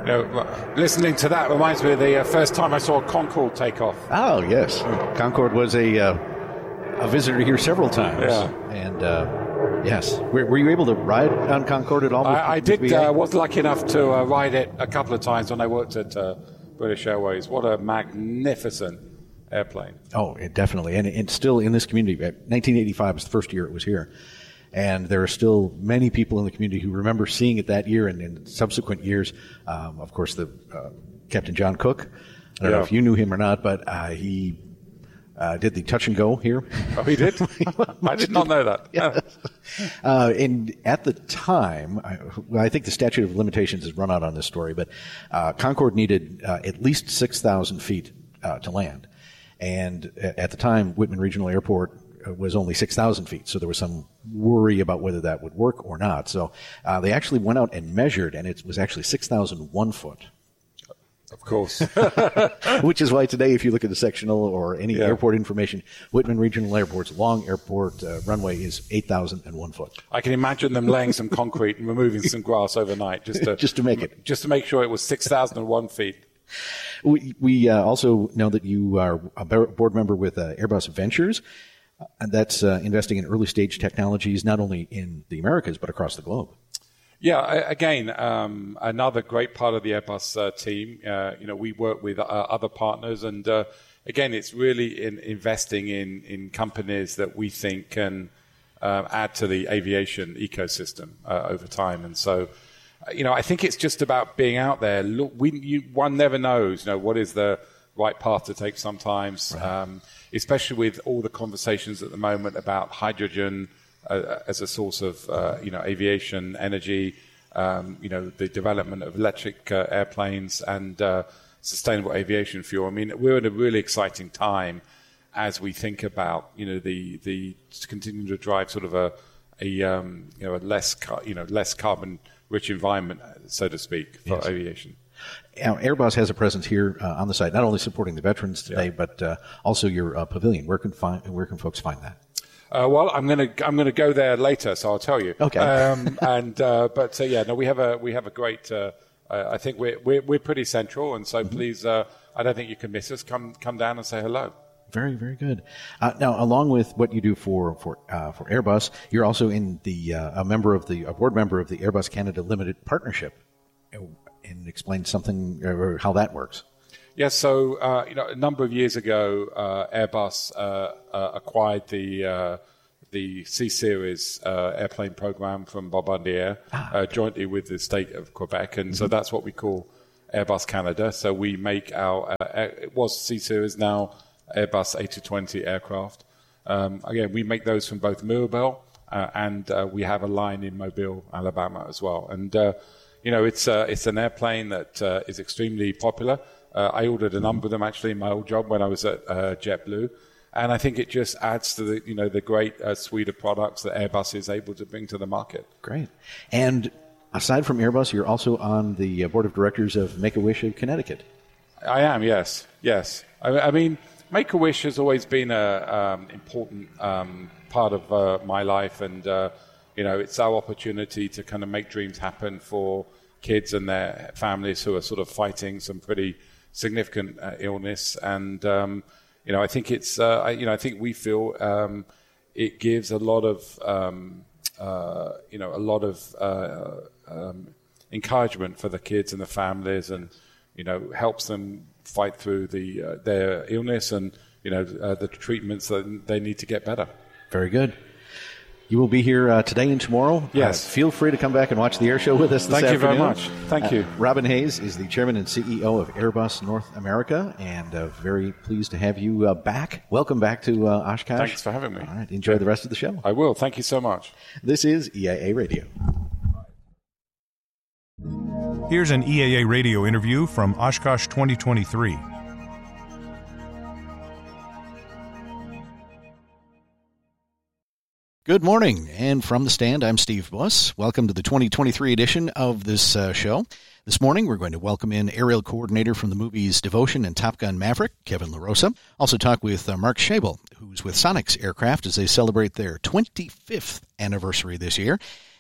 Listening to that reminds me of the first time I saw Concorde take off. Oh, yes. Concorde was a visitor here several times. Yeah. And, yes. Were you able to ride on Concorde at all? I did. Was lucky enough to ride it a couple of times when I worked at British Airways. What a magnificent airplane. Oh, definitely. And it's still in this community. 1985 was the first year it was here. And there are still many people in the community who remember seeing it that year and in subsequent years. Of course, the Captain John Cook. I don't know if you knew him or not, but he did the touch and go here. Oh, he did? I did not know that. Yeah. And at the time, I think the statute of limitations has run out on this story, but Concorde needed at least 6,000 feet to land. And at the time, Whitman Regional Airport was only 6,000 feet, so there was some worry about whether that would work or not. So they actually went out and measured, and it was actually 6,001 foot. Of course. Which is why today, if you look at the sectional or any airport information, Whitman Regional Airport's long airport runway is 8,001 foot. I can imagine them laying some concrete and removing some grass overnight just to make sure it was 6,001 feet. We also know that you are a board member with Airbus Ventures. And that's investing in early stage technologies, not only in the Americas, but across the globe. Yeah, again, another great part of the Airbus team. We work with other partners, and again, it's really in investing in companies that we think can add to the aviation ecosystem over time. And so, I think it's just about being out there. Look, one never knows, what is the right path to take sometimes. Right. Especially with all the conversations at the moment about hydrogen as a source of, aviation energy, the development of electric airplanes and sustainable aviation fuel. I mean, we're in a really exciting time as we think about, the continuing to drive sort of a less carbon-rich environment, so to speak, for aviation. Now, Airbus has a presence here on the site, not only supporting the veterans today, but also your pavilion. Where can folks find that? Well, I'm gonna go there later, so I'll tell you. Okay. We have a great. I think we're pretty central, and so please, I don't think you can miss us. Come down and say hello. Very, very good. Now, along with what you do for Airbus, you're also in a board member of the Airbus Canada Limited Partnership. And explain something or how that works. Yes, so a number of years ago, Airbus acquired the C-Series airplane program from Bombardier jointly with the state of Quebec, and so that's what we call Airbus Canada. So we make it was C-Series, now Airbus A220 aircraft. Again, we make those from both Mirabel and we have a line in Mobile, Alabama as well. And it's an airplane that is extremely popular. I ordered a number of them actually in my old job when I was at JetBlue, and I think it just adds to the great suite of products that Airbus is able to bring to the market. Great. And aside from Airbus, you're also on the board of directors of Make-A-Wish of Connecticut. I am, yes. I mean, Make-A-Wish has always been an important part of my life, and it's our opportunity to kind of make dreams happen for kids and their families who are sort of fighting some pretty significant illness. And, I think it's, I think we feel it gives a lot of, encouragement for the kids and the families, and, helps them fight through their illness and, the treatments that they need to get better. Very good. You will be here today and tomorrow. Yes. Feel free to come back and watch the air show with us this afternoon. Thank you very much. Thank you. Robin Hayes is the chairman and CEO of Airbus North America, and very pleased to have you back. Welcome back to Oshkosh. Thanks for having me. All right. Enjoy the rest of the show. I will. Thank you so much. This is EAA Radio. Here's an EAA Radio interview from Oshkosh 2023. Good morning, and from the stand, I'm Steve Buss. Welcome to the 2023 edition of this show. This morning, we're going to welcome in aerial coordinator from the movies Devotion and Top Gun Maverick, Kevin LaRosa. Also talk with Mark Schabel, who's with Sonex Aircraft as they celebrate their 25th anniversary this year.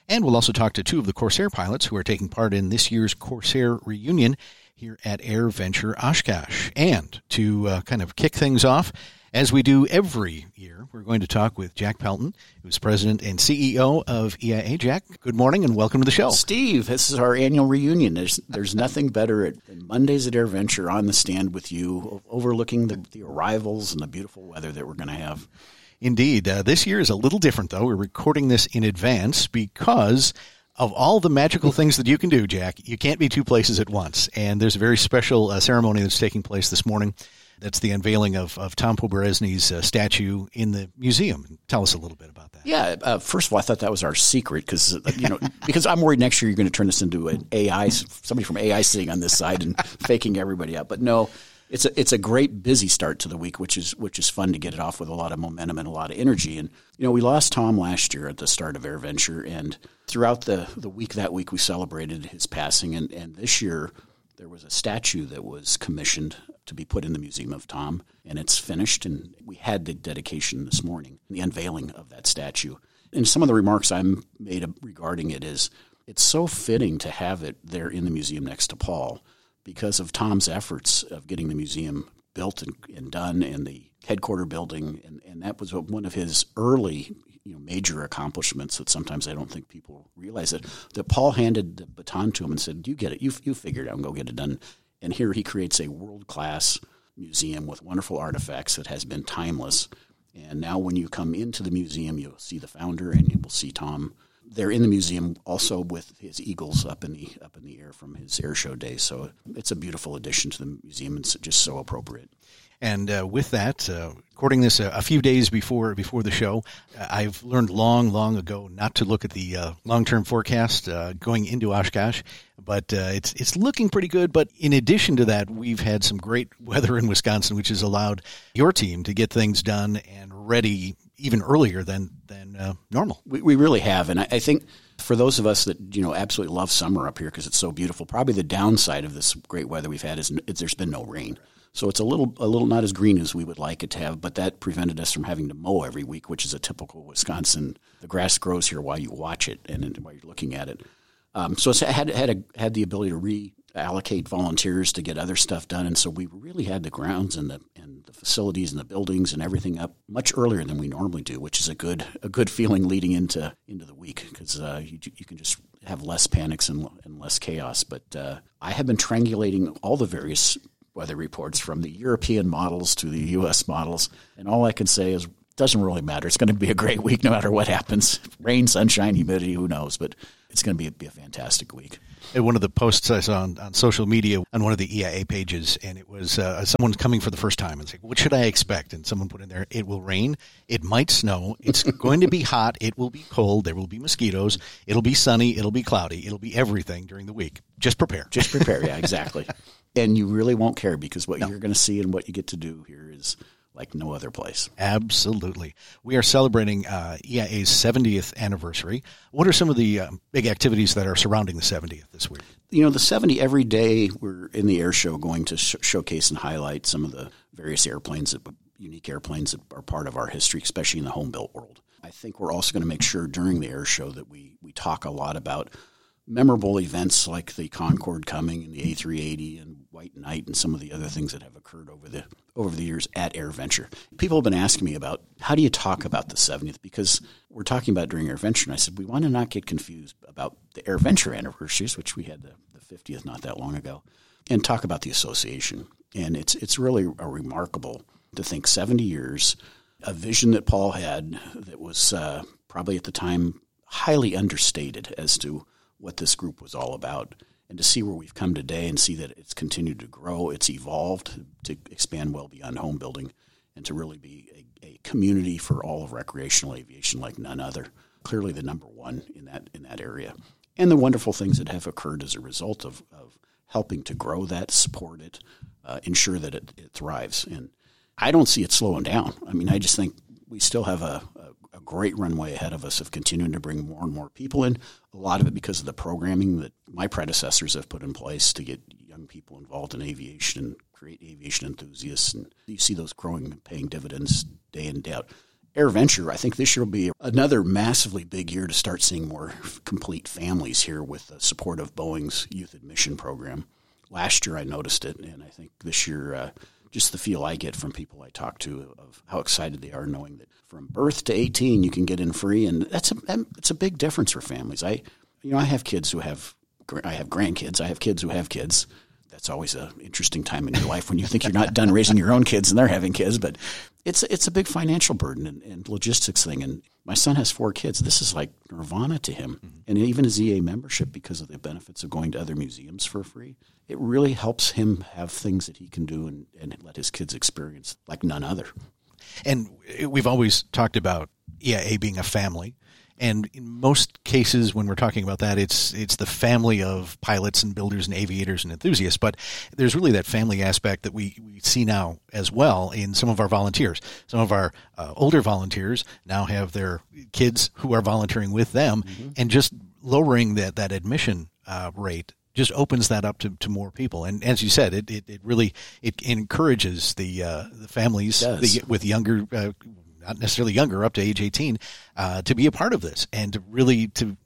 And we'll also talk to two of the Corsair pilots who are taking part in this year's Corsair reunion here at AirVenture Oshkosh. And to kind of kick things off, as we do every year, we're going to talk with Jack Pelton, who's president and CEO of EIA. Jack, good morning and welcome to the show. Steve, this is our annual reunion. There's nothing better than Mondays at AirVenture on the stand with you, overlooking the arrivals and the beautiful weather that we're going to have. Indeed. This year is a little different, though. We're recording this in advance because of all the magical things that you can do, Jack. You can't be two places at once. And there's a very special ceremony that's taking place this morning. That's the unveiling of Tom Poberezny's statue in the museum. Tell us a little bit about that. Yeah, first of all, I thought that was our secret because because I'm worried next year you're going to turn this into an AI, somebody from AI sitting on this side and faking everybody out. But no, it's a great busy start to the week, which is fun to get it off with a lot of momentum and a lot of energy. And we lost Tom last year at the start of AirVenture, and throughout the week that week we celebrated his passing. And this year there was a statue that was commissioned to be put in the Museum of Tom, and it's finished, and we had the dedication this morning, the unveiling of that statue. And some of the remarks I made regarding it is it's so fitting to have it there in the museum next to Paul because of Tom's efforts of getting the museum built and done and the headquarter building, and that was one of his early major accomplishments that sometimes I don't think people realize that Paul handed the baton to him and said, you get it, you figure it out and go get it done. And here he creates a world-class museum with wonderful artifacts that has been timeless. And now when you come into the museum, you'll see the founder and you will see Tom there in the museum also with his eagles up in the air from his air show days. So it's a beautiful addition to the museum and it's just so appropriate. And with that, recording this a few days before the show, I've learned long ago not to look at the long-term forecast going into Oshkosh, but it's looking pretty good. But in addition to that, we've had some great weather in Wisconsin, which has allowed your team to get things done and ready even earlier than normal. We really have, and I think for those of us that absolutely love summer up here because it's so beautiful, probably the downside of this great weather we've had is there's been no rain. So it's a little not as green as we would like it to have, but that prevented us from having to mow every week, which is a typical Wisconsin. The grass grows here while you watch it and while you're looking at it. So it's had the ability to reallocate volunteers to get other stuff done, and so we really had the grounds and the facilities and the buildings and everything up much earlier than we normally do, which is a good feeling leading into the week because you can just have less panics and less chaos. But I have been triangulating all the various weather reports from the European models to the U.S. models, and all I can say is it doesn't really matter. It's going to be a great week no matter what happens. Rain, sunshine, humidity, who knows, but it's going to be a fantastic week. And one of the posts I saw on social media on one of the EIA pages, and it was someone coming for the first time and saying, what should I expect? And someone put in there, it will rain, it might snow, it's going to be hot, it will be cold, there will be mosquitoes, it'll be sunny, it'll be cloudy, it'll be everything during the week. Just prepare. Just prepare, yeah, exactly. And you really won't care because what you're going to see and what you get to do here is like no other place. Absolutely. We are celebrating EIA's 70th anniversary. What are some of the big activities that are surrounding the 70th this week? The 70, every day we're in the air show going to showcase and highlight some of the various unique airplanes that are part of our history, especially in the home-built world. I think we're also going to make sure during the air show that we talk a lot about memorable events like the Concorde coming and the A380 and White Knight and some of the other things that have occurred over the years at AirVenture. People have been asking me about how do you talk about the 70th because we're talking about during AirVenture, and I said we want to not get confused about the AirVenture anniversaries, which we had the 50th not that long ago, and talk about the association. And it's really remarkable to think 70 years, a vision that Paul had that was probably at the time highly understated as to what this group was all about, and to see where we've come today and see that it's continued to grow, it's evolved to expand well beyond home building, and to really be a community for all of recreational aviation like none other. Clearly the number one in that area. And the wonderful things that have occurred as a result of helping to grow that, support it, ensure that it thrives. And I don't see it slowing down. I mean, I just think we still have a great runway ahead of us of continuing to bring more and more people in, a lot of it because of the programming that my predecessors have put in place to get young people involved in aviation and create aviation enthusiasts. And you see those growing and paying dividends day in and day out. AirVenture, I think this year will be another massively big year to start seeing more complete families here with the support of Boeing's Youth Admission Program. Last year I noticed it, and I think this year just the feel I get from people I talk to of how excited they are knowing that from birth to 18 you can get in free, and it's a big difference for families. I have kids who have grandkids. I have kids who have kids. That's always an interesting time in your life when you think you're not done raising your own kids and they're having kids. But it's a big financial burden and logistics thing. And my son has 4 kids. This is like nirvana to him. Mm-hmm. And even his EA membership, because of the benefits of going to other museums for free, it really helps him have things that he can do and let his kids experience like none other. And we've always talked about EIA being a family. And in most cases, when we're talking about that, it's the family of pilots and builders and aviators and enthusiasts. But there's really that family aspect that we see now as well in some of our volunteers. Some of our older volunteers now have their kids who are volunteering with them, mm-hmm. and just lowering that admission rate just opens that up to more people. And as you said, it really encourages the families with younger not necessarily younger, up to age 18, to be a part of this and to really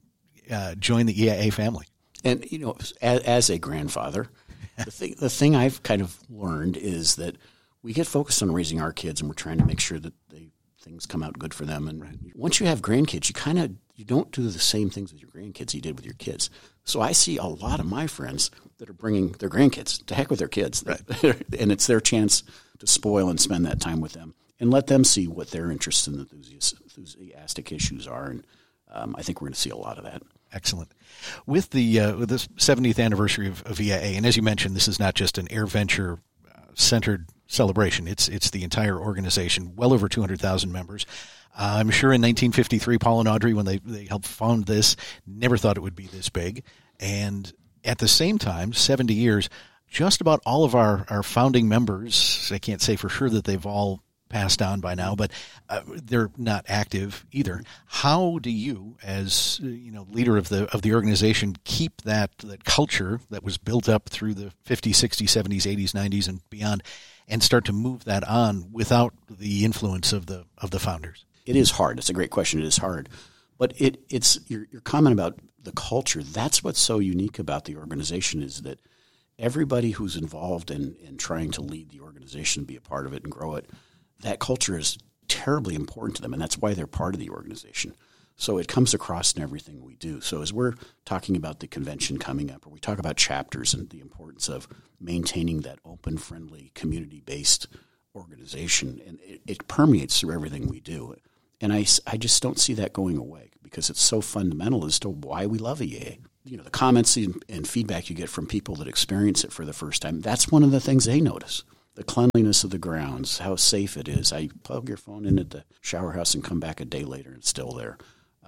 join the EIA family. And, as a grandfather, the thing I've kind of learned is that we get focused on raising our kids, and we're trying to make sure that things come out good for them. And once you have grandkids, you don't do the same things with your grandkids you did with your kids. So I see a lot of my friends that are bringing their grandkids. To heck with their kids. Right. And it's their chance to spoil and spend that time with them and let them see what their interests and enthusiastic issues are. And I think we're going to see a lot of that. Excellent. With the 70th anniversary of EIA, and as you mentioned, this is not just an AirVenture centered celebration. It's the entire organization, well over 200,000 members. I'm sure in 1953, Paul and Audrey, when they helped found this, never thought it would be this big. And at the same time, 70 years, just about all of our founding members, I can't say for sure that they've all passed on by now, but they're not active either. How do you, as leader of the organization, keep that culture that was built up through the 50s, 60s, 70s, 80s, 90s, and beyond, and start to move that on without the influence of the founders? It is hard. It's a great question. It is hard, but it's your comment about the culture. That's what's so unique about the organization, is that everybody who's involved in trying to lead the organization, be a part of it, and grow it, that culture is terribly important to them, and that's why they're part of the organization. So it comes across in everything we do. So as we're talking about the convention coming up, or we talk about chapters and the importance of maintaining that open, friendly, community-based organization, and it permeates through everything we do. And I just don't see that going away, because it's so fundamental as to why we love EIA. The comments and feedback you get from people that experience it for the first time, that's one of the things they notice. The cleanliness of the grounds, how safe it is. I plug your phone in at the shower house and come back a day later and it's still there.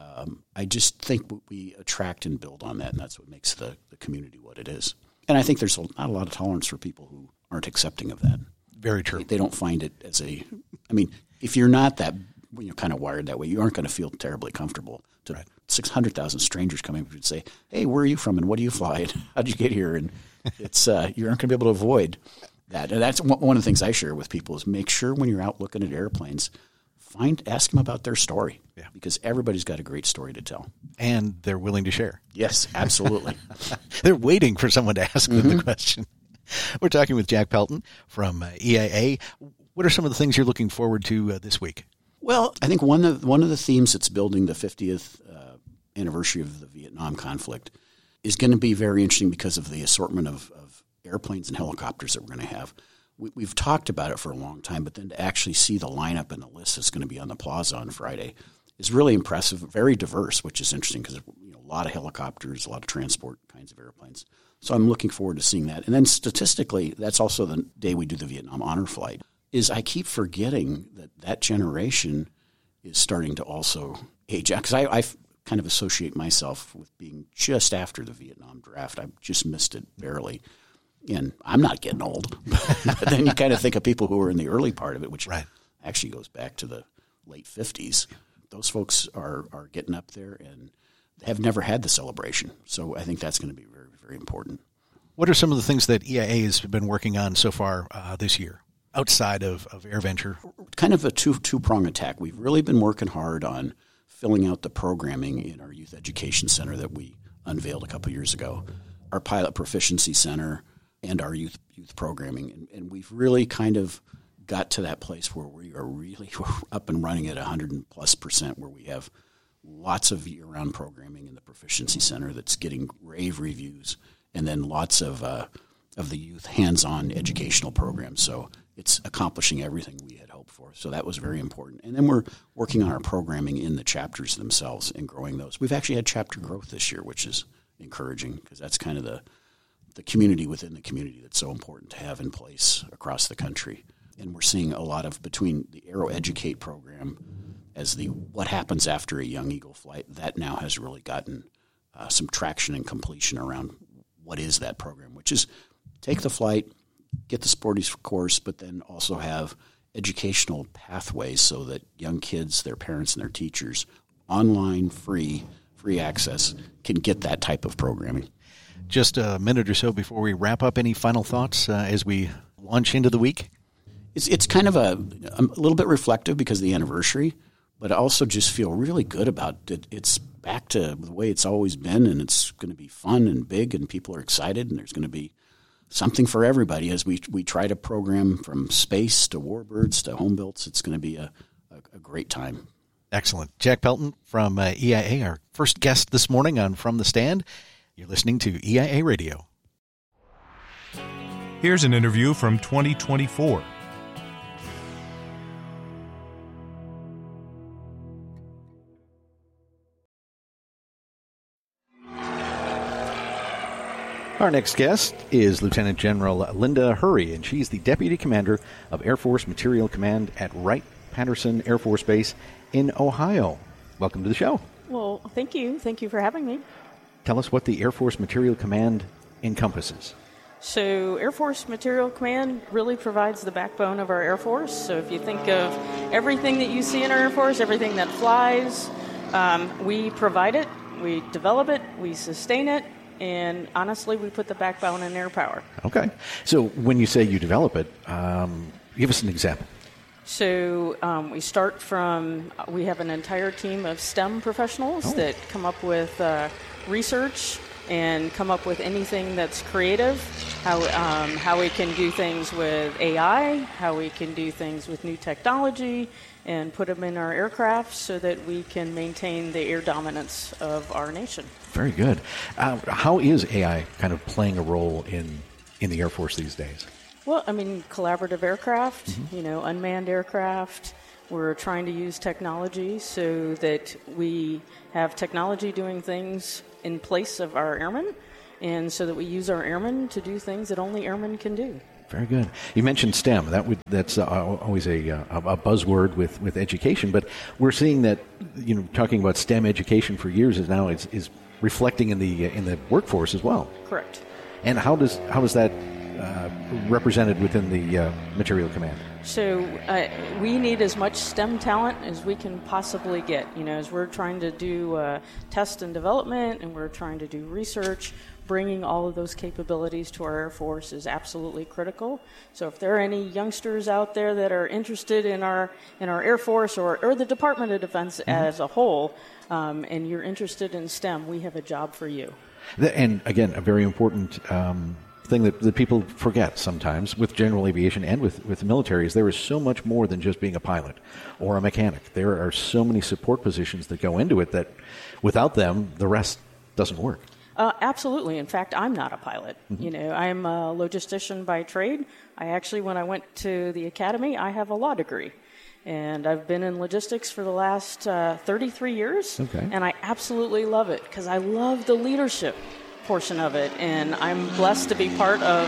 I just think we attract and build on that, and that's what makes the community what it is. And I think there's not a lot of tolerance for people who aren't accepting of that. Very true. They don't find it as if you're not that, kind of wired that way, you aren't going to feel terribly comfortable to 600,000 strangers coming up and say, hey, where are you from and what do you fly and how did you get here? And it's you aren't going to be able to avoid that. And that's one of the things I share with people is make sure when you're out looking at airplanes, ask them about their story, because everybody's got a great story to tell. And they're willing to share. Yes, absolutely. They're waiting for someone to ask them the question. We're talking with Jack Pelton from EIA. What are some of the things you're looking forward to this week? Well, I think one of the themes that's building the 50th anniversary of the Vietnam conflict is going to be very interesting because of the assortment of airplanes and helicopters that we're going to have. We've talked about it for a long time, but then to actually see the lineup and the list that's going to be on the plaza on Friday is really impressive, very diverse, which is interesting because a lot of helicopters, a lot of transport kinds of airplanes. So I'm looking forward to seeing that. And then statistically, that's also the day we do the Vietnam Honor Flight, is I keep forgetting that generation is starting to also age out. Because I kind of associate myself with being just after the Vietnam draft. I just missed it barely. And I'm not getting old. But then you kind of think of people who were in the early part of it, which actually goes back to the late 50s. Those folks are getting up there and have never had the celebration. So I think that's going to be very, very important. What are some of the things that EIA has been working on so far this year? outside of AirVenture? Kind of a two-prong attack. We've really been working hard on filling out the programming in our Youth Education Center that we unveiled a couple years ago, our Pilot Proficiency Center, and our youth programming. And we've really kind of got to that place where we are really up and running at 100+%, where we have lots of year-round programming in the Proficiency Center that's getting rave reviews, and then lots of the youth hands-on educational programs. So it's accomplishing everything we had hoped for. So that was very important. And then we're working on our programming in the chapters themselves and growing those. We've actually had chapter growth this year, which is encouraging, because that's kind of the community within the community that's so important to have in place across the country. And we're seeing a lot of, between the Aero Educate program as the what happens after a Young Eagle flight, that now has really gotten some traction and completion around what is that program, which is take the flight, get the sporty course, but then also have educational pathways so that young kids, their parents, and their teachers, online, free access, can get that type of programming. Just a minute or so before we wrap up, any final thoughts as we launch into the week? It's kind of a little bit reflective because of the anniversary, but I also just feel really good about it. It's back to the way it's always been, and it's going to be fun and big, and people are excited, and there's going to be something for everybody as we try to program from space to warbirds to home builds. It's going to be a great time. Excellent. Jack Pelton from EIA, our first guest this morning on From the Stand. You're listening to EIA Radio. Here's an interview from 2024. Our next guest is Lieutenant General Linda Hurry, and she's the Deputy Commander of Air Force Materiel Command at Wright-Patterson Air Force Base in Ohio. Welcome to the show. Well, thank you. Thank you for having me. Tell us what the Air Force Materiel Command encompasses. So Air Force Materiel Command really provides the backbone of our Air Force. So if you think of everything that you see in our Air Force, everything that flies, we provide it, we develop it, we sustain it, and honestly, we put the backbone in air power. Okay. So when you say you develop it, give us an example. So we start from, we have an entire team of STEM professionals that come up with research and come up with anything that's creative, how we can do things with AI, how we can do things with new technology, and put them in our aircraft so that we can maintain the air dominance of our nation. Very good. How is AI kind of playing a role in the Air Force these days? Well, I mean, collaborative aircraft, unmanned aircraft. We're trying to use technology so that we have technology doing things in place of our airmen, and so that we use our airmen to do things that only airmen can do. Very good. You mentioned STEM. That's always a buzzword with education, but we're seeing that talking about STEM education for years is reflecting in the workforce as well. Correct. And how does that represented within the Materiel Command? So we need as much STEM talent as we can possibly get. As we're trying to do test and development, and we're trying to do research, bringing all of those capabilities to our Air Force is absolutely critical. So if there are any youngsters out there that are interested in our Air Force or the Department of Defense as a whole, and you're interested in STEM, we have a job for you. And again, a very important thing that people forget sometimes with general aviation and with the military is there is so much more than just being a pilot or a mechanic. There are so many support positions that go into it that without them, the rest doesn't work. Absolutely. In fact, I'm not a pilot. I'm a logistician by trade. When I went to the academy, I have a law degree. And I've been in logistics for the last 33 years. Okay. And I absolutely love it because I love the leadership portion of it. And I'm blessed to be part of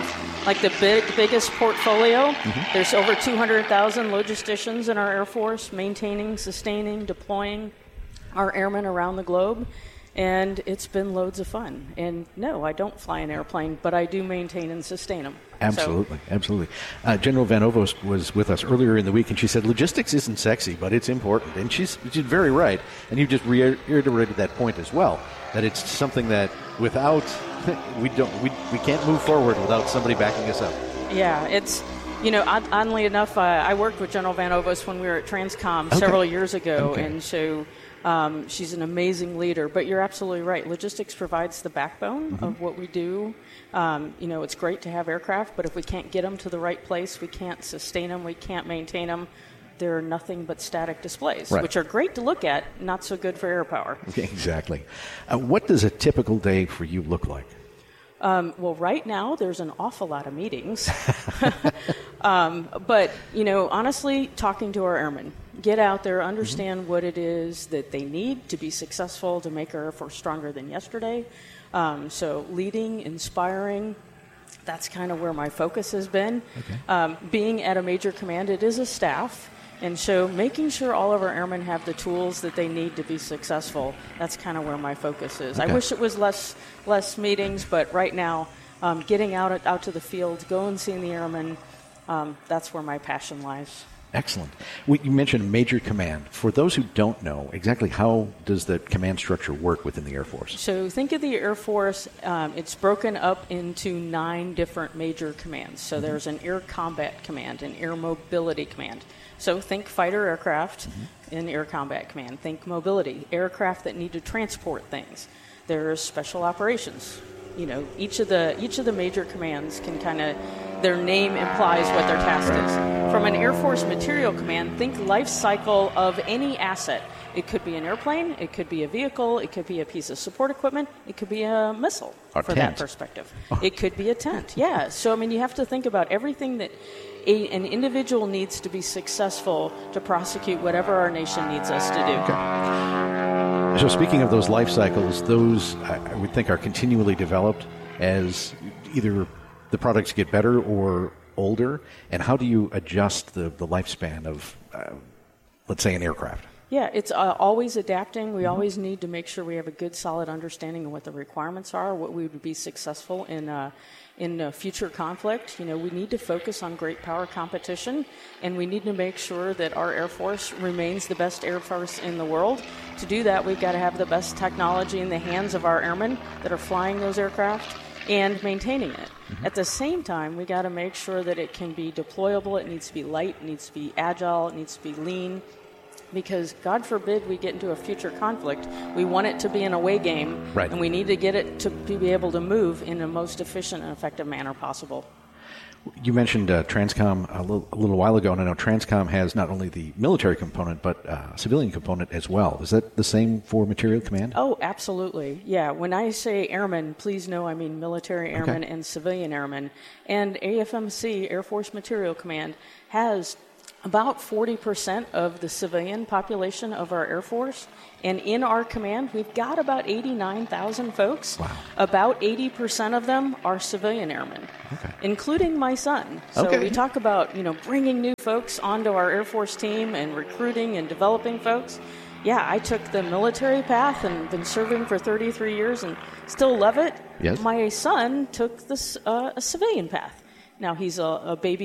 the biggest portfolio. There's over 200,000 logisticians in our Air Force maintaining, sustaining, deploying our airmen around the globe. And it's been loads of fun. And no, I don't fly an airplane, but I do maintain and sustain them. Absolutely. General Van Ovos was with us earlier in the week, and she said logistics isn't sexy, but it's important. And she's very right. And you just reiterated that point as well, that it's something that without we can't move forward without somebody backing us up. Yeah, it's Oddly enough, I worked with General Van Ovos when we were at Transcom several years ago, and so she's an amazing leader. But you're absolutely right. Logistics provides the backbone of what we do. It's great to have aircraft, but if we can't get them to the right place, we can't sustain them, we can't maintain them. They're nothing but static displays, which are great to look at, not so good for air power. Okay, exactly. What does a typical day for you look like? Well, right now, there's an awful lot of meetings. But, honestly, talking to our airmen. Get out there, understand what it is that they need to be successful, to make our Air Force stronger than yesterday. So leading, inspiring, that's kind of where my focus has been. Okay. Being at a major command, it is a staff. And so making sure all of our airmen have the tools that they need to be successful, that's kind of where my focus is. Okay. I wish it was less meetings, but right now, getting out to the field, go and seeing the airmen, that's where my passion lies. Excellent. You mentioned major command. For those who don't know, exactly how does the command structure work within the Air Force? So think of the Air Force, it's broken up into 9 different major commands. So there's an Air Combat Command, an Air Mobility Command. So think fighter aircraft in Air Combat Command. Think mobility, aircraft that need to transport things. There's special operations. Each of the major commands can kind of, their name implies what their task is. From an Air Force Material Command, think life cycle of any asset. It could be an airplane, it could be a vehicle, it could be a piece of support equipment, it could be a missile that perspective. It could be a tent, yeah. So, you have to think about everything that an individual needs to be successful to prosecute whatever our nation needs us to do. Okay. So speaking of those life cycles, those I would think are continually developed as either the products get better or older, and how do you adjust the lifespan of, let's say, an aircraft? Yeah, it's always adapting. We always need to make sure we have a good, solid understanding of what the requirements are, what we would be successful in future conflict. We need to focus on great power competition, and we need to make sure that our Air Force remains the best Air Force in the world. To do that, we've got to have the best technology in the hands of our airmen that are flying those aircraft and maintaining it. At the same time, we got to make sure that it can be deployable, it needs to be light, it needs to be agile, it needs to be lean, because God forbid we get into a future conflict. We want it to be an away game, and we need to get it to be able to move in the most efficient and effective manner possible. You mentioned Transcom a little while ago, and I know Transcom has not only the military component, but civilian component as well. Is that the same for Material Command? Oh, absolutely. Yeah, when I say airmen, please know I mean military airmen and civilian airmen. And AFMC, Air Force Material Command, has about 40% of the civilian population of our Air Force. And in our command, we've got about 89,000 folks. Wow. About 80% of them are civilian airmen, including my son. So we talk about, bringing new folks onto our Air Force team and recruiting and developing folks. Yeah, I took the military path and been serving for 33 years and still love it. Yes. My son took a civilian path. Now, he's a baby